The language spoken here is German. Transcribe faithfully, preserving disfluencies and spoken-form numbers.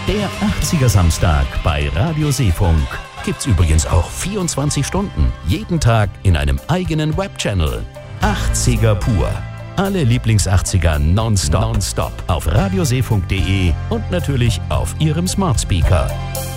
Der achtziger Samstag bei Radio Seefunk. Gibt's übrigens auch vierundzwanzig Stunden, jeden Tag in einem eigenen Webchannel. achtziger pur. Alle Lieblings-achtziger nonstop, nonstop auf radioseefunk punkt de und natürlich auf Ihrem Smart Speaker.